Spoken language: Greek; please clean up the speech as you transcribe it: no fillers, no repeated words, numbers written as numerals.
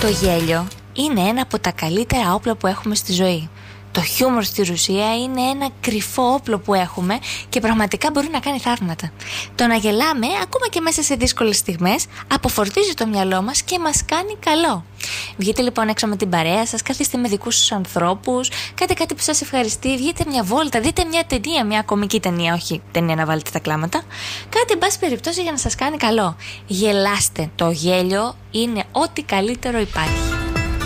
Το γέλιο είναι ένα από τα καλύτερα όπλα που έχουμε στη ζωή. Το χιούμορ στη Ρουσία είναι ένα κρυφό όπλο που έχουμε και πραγματικά μπορεί να κάνει θαύματα. Το να γελάμε, ακόμα και μέσα σε δύσκολες στιγμές, αποφορτίζει το μυαλό μας και μας κάνει καλό. Βγείτε λοιπόν έξω με την παρέα σας, καθίστε με δικούς σας ανθρώπους, κάντε κάτι που σας ευχαριστεί, βγείτε μια βόλτα, δείτε μια ταινία, μια κωμική ταινία, όχι ταινία να βάλετε τα κλάματα. Κάντε εν πάση περιπτώσει για να σας κάνει καλό. Γελάστε. Το γέλιο είναι ό,τι καλύτερο υπάρχει.